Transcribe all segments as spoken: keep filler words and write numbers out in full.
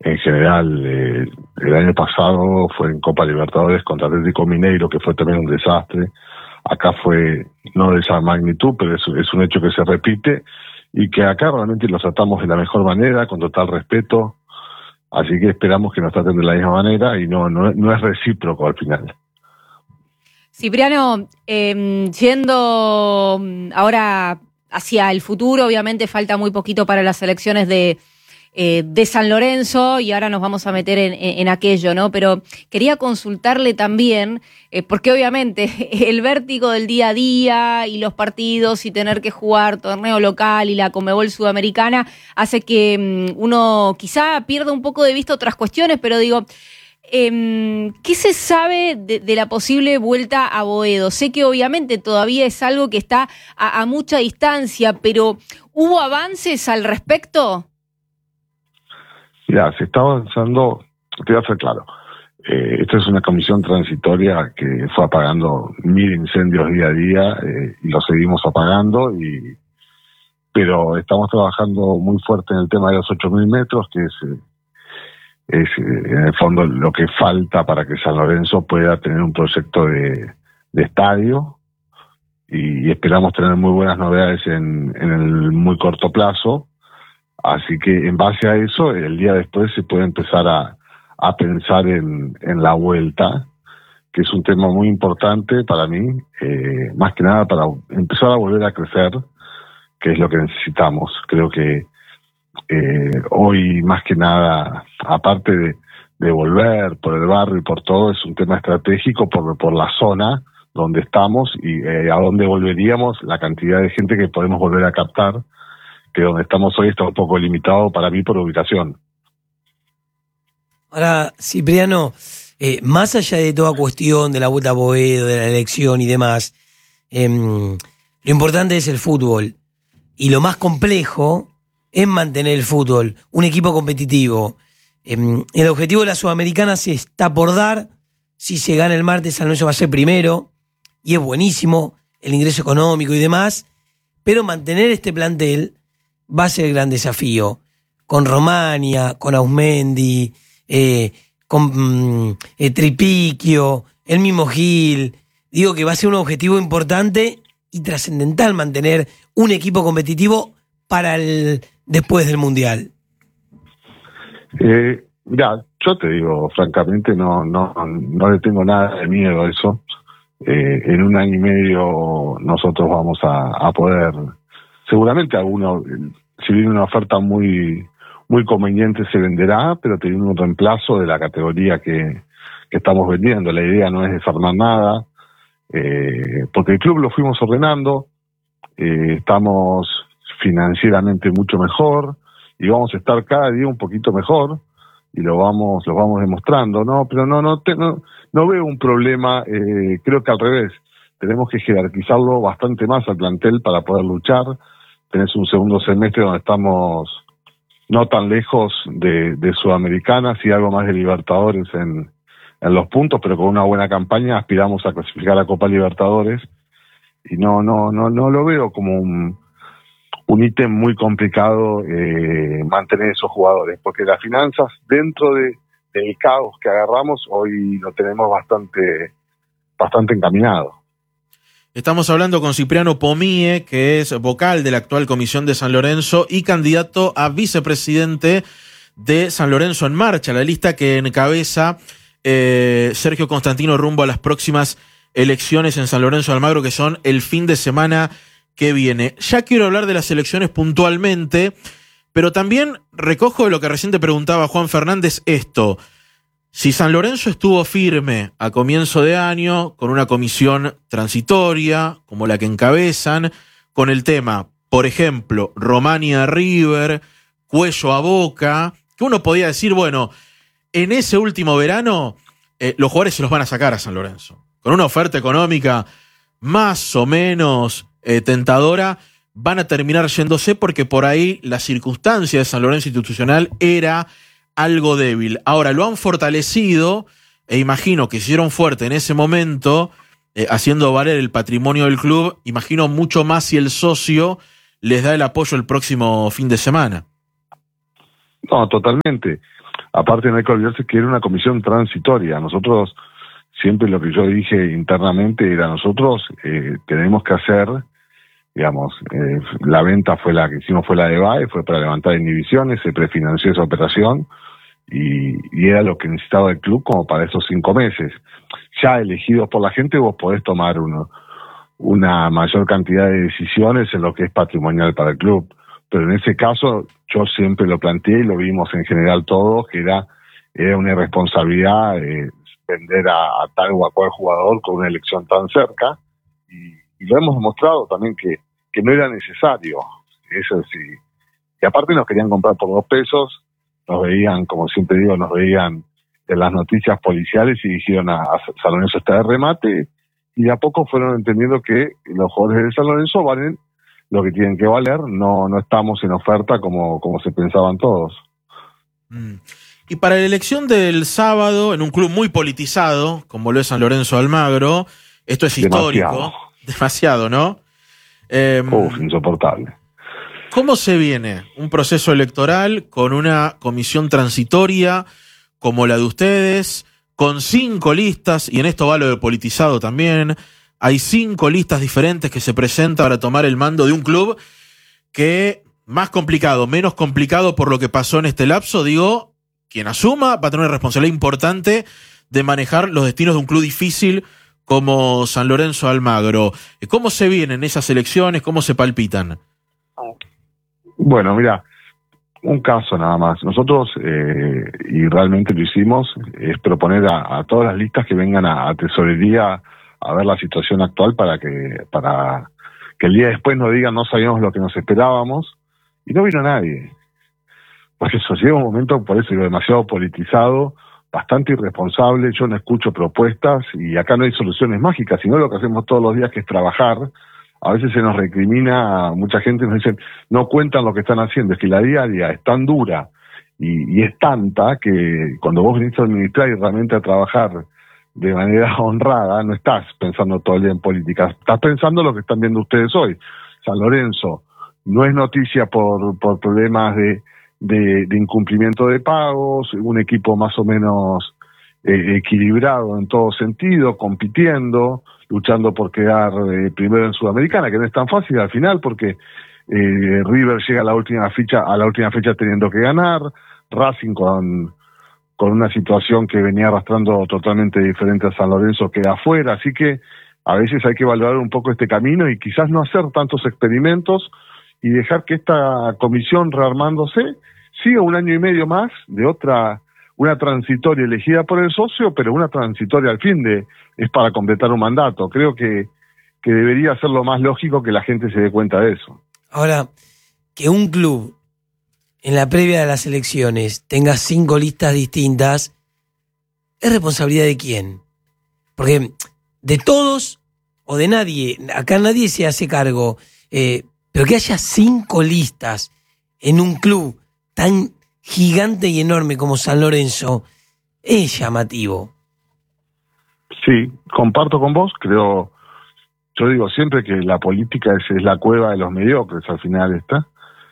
en general, eh, el año pasado fue en Copa Libertadores contra Atlético Mineiro, que fue también un desastre. Acá fue no de esa magnitud, pero es, es un hecho que se repite y que acá realmente los tratamos de la mejor manera, con total respeto. Así que esperamos que nos traten de la misma manera y no, no, no es recíproco al final. Cipriano, eh, yendo ahora hacia el futuro, obviamente falta muy poquito para las elecciones de, eh, de San Lorenzo y ahora nos vamos a meter en, en, en aquello, ¿no? Pero quería consultarle también, eh, porque obviamente el vértigo del día a día y los partidos y tener que jugar torneo local y la Conmebol Sudamericana hace que um, uno quizá pierda un poco de vista otras cuestiones, pero digo... Eh, ¿Qué se sabe de, de la posible vuelta a Boedo? Sé que obviamente todavía es algo que está a, a mucha distancia, pero ¿hubo avances al respecto? Mira, se está avanzando, te voy a ser claro, eh, esta es una comisión transitoria que fue apagando mil incendios día a día eh, y lo seguimos apagando, y pero estamos trabajando muy fuerte en el tema de los ocho mil metros, que es... Eh, es en el fondo lo que falta para que San Lorenzo pueda tener un proyecto de, de estadio, y, y esperamos tener muy buenas novedades en, en el muy corto plazo. Así que en base a eso, el día después se puede empezar a, a pensar en, en la vuelta, que es un tema muy importante para mí, eh, más que nada para empezar a volver a crecer, que es lo que necesitamos. Creo que Eh, hoy más que nada, aparte de, de volver por el barrio y por todo, es un tema estratégico por, por la zona donde estamos y eh, a dónde volveríamos, la cantidad de gente que podemos volver a captar, que donde estamos hoy está un poco limitado para mí por ubicación. Ahora, Cipriano, eh, más allá de toda cuestión de la vuelta a Boedo, de la elección y demás, eh, lo importante es el fútbol, y lo más complejo es mantener el fútbol, un equipo competitivo. Eh, el objetivo de la Sudamericana se está por dar. Si se gana el martes, San Lorenzo va a ser primero, y es buenísimo el ingreso económico y demás, pero mantener este plantel va a ser el gran desafío. Con Romania, con Ausmendi, eh, con eh, Tripiquio, el mismo Gil. Digo que va a ser un objetivo importante y trascendental mantener un equipo competitivo para el después del Mundial. Eh, mira, yo te digo, francamente, no no no le tengo nada de miedo a eso. Eh, en un año y medio nosotros vamos a, a poder, seguramente alguno, si viene una oferta muy muy conveniente se venderá, pero teniendo un reemplazo de la categoría que, que estamos vendiendo. La idea no es desarmar nada, eh, porque el club lo fuimos ordenando, eh, estamos financieramente mucho mejor y vamos a estar cada día un poquito mejor y lo vamos lo vamos demostrando, no pero no no te, no, no veo un problema. Eh, creo que al revés, tenemos que jerarquizarlo bastante más al plantel para poder luchar. Tenés un segundo semestre donde estamos no tan lejos de, de Sudamericana, sí algo más de Libertadores en, en los puntos, pero con una buena campaña aspiramos a clasificar a Copa Libertadores, y no no no no lo veo como un un ítem muy complicado eh, mantener esos jugadores, porque las finanzas dentro de, del caos que agarramos hoy lo tenemos bastante bastante encaminado. Estamos hablando con Cipriano Pomie, que es vocal de la actual Comisión de San Lorenzo y candidato a vicepresidente de San Lorenzo en Marcha, la lista que encabeza eh, Sergio Constantino rumbo a las próximas elecciones en San Lorenzo de Almagro, que son el fin de semana que viene. Ya quiero hablar de las elecciones puntualmente, pero también recojo de lo que recién te preguntaba Juan Fernández esto. Si San Lorenzo estuvo firme a comienzo de año, con una comisión transitoria, como la que encabezan, con el tema, por ejemplo, Romania River, Cuello a Boca, que uno podía decir, bueno, en ese último verano, eh, los jugadores se los van a sacar a San Lorenzo. Con una oferta económica más o menos eh, tentadora, van a terminar yéndose porque por ahí la circunstancia de San Lorenzo institucional era algo débil. Ahora lo han fortalecido e imagino que hicieron fuerte en ese momento, eh, haciendo valer el patrimonio del club. Imagino mucho más si el socio les da el apoyo el próximo fin de semana. No, totalmente. Aparte no hay que olvidarse que era una comisión transitoria. Nosotros, siempre lo que yo dije internamente era, nosotros eh, tenemos que hacer, digamos, eh, la venta fue la que hicimos, fue la de B A E, fue para levantar inhibiciones, se prefinanció esa operación, y, y era lo que necesitaba el club como para esos cinco meses. Ya elegidos por la gente, vos podés tomar uno, una mayor cantidad de decisiones en lo que es patrimonial para el club. Pero en ese caso, yo siempre lo planteé y lo vimos en general todos, que era, era una irresponsabilidad eh, vender a, a tal o a cual jugador con una elección tan cerca. Y, y lo hemos demostrado también que, que no era necesario. Eso sí. Y aparte nos querían comprar por dos pesos, nos veían, como siempre digo, nos veían en las noticias policiales y dijeron a, a San Lorenzo está de remate, y de a poco fueron entendiendo que los jugadores de San Lorenzo valen lo que tienen que valer, no, no estamos en oferta como, como se pensaban todos. Mm. Y para la elección del sábado, en un club muy politizado, como lo es San Lorenzo de Almagro, esto es histórico. Demasiado, Demasiado, ¿no? Eh, Uf, insoportable. ¿Cómo se viene un proceso electoral con una comisión transitoria como la de ustedes, con cinco listas, y en esto va lo de politizado también? Hay cinco listas diferentes que se presentan para tomar el mando de un club que, más complicado, menos complicado por lo que pasó en este lapso, digo, quien asuma va a tener una responsabilidad importante de manejar los destinos de un club difícil como San Lorenzo de Almagro. ¿Cómo se vienen esas elecciones? ¿Cómo se palpitan? Bueno, mira, un caso nada más. Nosotros, eh, y realmente lo hicimos, es proponer a, a todas las listas que vengan a, a tesorería a ver la situación actual para que para que el día después nos digan no sabíamos lo que nos esperábamos, y no vino nadie. Porque eso llega un momento, por eso digo, demasiado politizado, bastante irresponsable. Yo no escucho propuestas y acá no hay soluciones mágicas, sino lo que hacemos todos los días, que es trabajar. A veces se nos recrimina, mucha gente nos dice, no cuentan lo que están haciendo. Es que la día a día es tan dura y, y es tanta que cuando vos venís a administrar y realmente a trabajar de manera honrada, no estás pensando todo el día en política, estás pensando lo que están viendo ustedes hoy. San Lorenzo no es noticia por, por problemas de, de, de incumplimiento de pagos, un equipo más o menos eh, equilibrado en todo sentido, compitiendo, luchando por quedar eh, primero en Sudamericana, que no es tan fácil al final, porque eh, River llega a la última fecha, a la última fecha teniendo que ganar, Racing con, con una situación que venía arrastrando totalmente diferente a San Lorenzo queda afuera, así que a veces hay que valorar un poco este camino y quizás no hacer tantos experimentos y dejar que esta comisión, rearmándose, siga un año y medio más de otra, una transitoria elegida por el socio, pero una transitoria al fin de, es para completar un mandato. Creo que, que debería ser lo más lógico que la gente se dé cuenta de eso. Ahora, que un club en la previa de las elecciones tenga cinco listas distintas, ¿es responsabilidad de quién? Porque de todos o de nadie, acá nadie se hace cargo, eh, pero que haya cinco listas en un club tan gigante y enorme como San Lorenzo, es llamativo. Sí, comparto con vos, creo, yo digo siempre que la política es, es la cueva de los mediocres, al final está.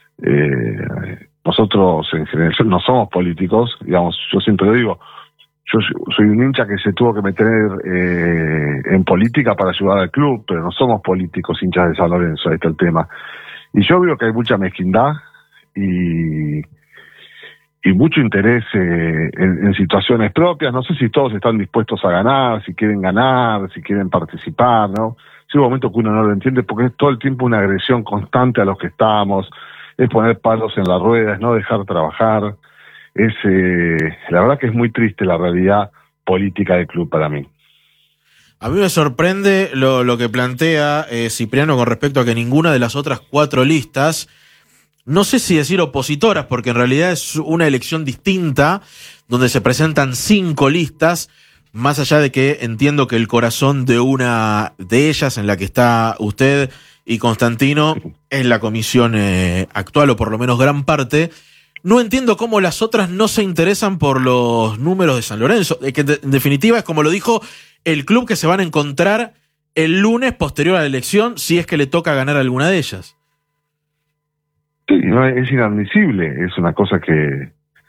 Eh, nosotros en general no somos políticos, digamos, yo siempre lo digo, yo soy un hincha que se tuvo que meter eh, en política para ayudar al club, pero no somos políticos hinchas de San Lorenzo, ahí está el tema. Y yo veo que hay mucha mezquindad y, y mucho interés eh, en, en situaciones propias. No sé si todos están dispuestos a ganar, si quieren ganar, si quieren participar, ¿no? Es un momento que uno no lo entiende porque es todo el tiempo una agresión constante a los que estamos, es poner palos en las ruedas, es no dejar trabajar. Es eh, la verdad que es muy triste la realidad política del club para mí. A mí me sorprende lo, lo que plantea eh, Cipriano con respecto a que ninguna de las otras cuatro listas, no sé si decir opositoras, porque en realidad es una elección distinta, donde se presentan cinco listas, más allá de que entiendo que el corazón de una de ellas, en la que está usted y Constantino, es la comisión eh, actual, o por lo menos gran parte. No entiendo cómo las otras no se interesan por los números de San Lorenzo, que en definitiva es como lo dijo el club que se van a encontrar el lunes posterior a la elección, si es que le toca ganar alguna de ellas. Sí, no, es inadmisible, es una cosa que,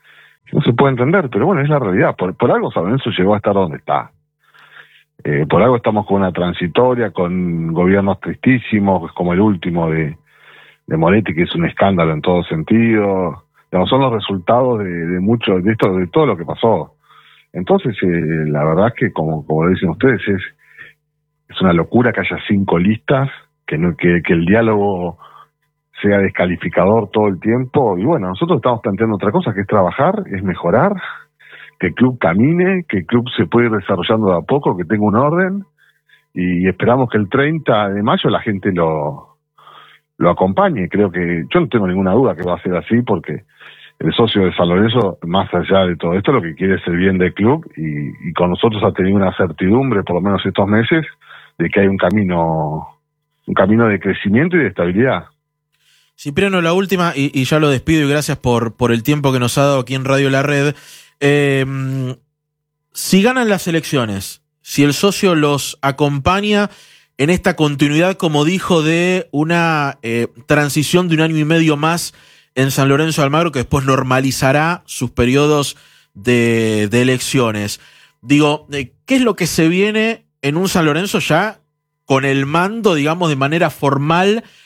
No se puede entender, pero bueno, es la realidad. Por, por algo San Lorenzo llegó a estar donde está. Eh, por algo estamos con una transitoria, con gobiernos tristísimos, como el último de, de Moretti, que es un escándalo en todo sentido. Digamos, son los resultados de, de mucho, de esto, de todo lo que pasó. Entonces, eh, la verdad es que, como, como dicen ustedes, es, es una locura que haya cinco listas, que, no, que, que el diálogo sea descalificador todo el tiempo. Y bueno, nosotros estamos planteando otra cosa, que es trabajar, es mejorar, que el club camine, que el club se pueda ir desarrollando de a poco, que tenga un orden, y esperamos que el treinta de mayo la gente lo, lo acompañe. Creo que, yo no tengo ninguna duda que va a ser así, porque el socio de San Lorenzo, más allá de todo esto, lo que quiere es el bien del club, y, y con nosotros ha tenido una certidumbre, por lo menos estos meses, de que hay un camino, un camino de crecimiento y de estabilidad. Cipriano, la última, y, y ya lo despido, y gracias por, por el tiempo que nos ha dado aquí en Radio La Red. Eh, si ganan las elecciones, si el socio los acompaña en esta continuidad, como dijo, de una eh, transición de un año y medio más en San Lorenzo de Almagro, que después normalizará sus periodos de, de elecciones. Digo, ¿qué es lo que se viene en un San Lorenzo ya con el mando, digamos, de manera formal